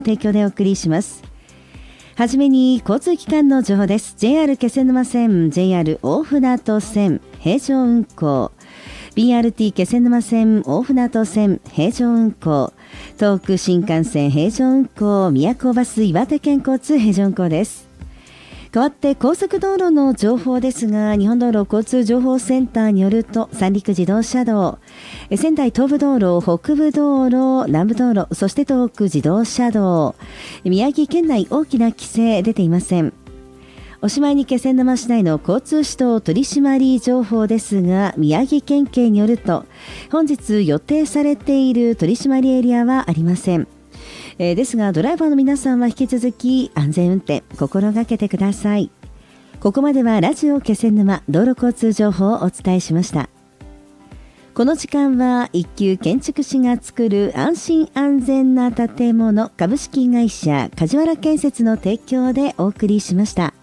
提供でお送りします。はじめに交通機関の情報です。 JR 気仙沼線、 JR 大船渡線平常運行、 BRT 気仙沼線、大船渡線平常運行、東北新幹線平常運行、宮古バス岩手県交通平常運行です。代わって高速道路の情報ですが、日本道路交通情報センターによると、三陸自動車道、仙台東部道路、北部道路、南部道路、そして東北自動車道、宮城県内大きな規制出ていません。おしまいに気仙沼市内の交通指導取締り情報ですが、宮城県警によると、本日予定されている取締りエリアはありません。ですが、ドライバーの皆さんは引き続き安全運転心がけてください。ここまではラジオ気仙沼道路交通情報をお伝えしました。この時間は一級建築士が作る安心安全な建物株式会社梶原建設の提供でお送りしました。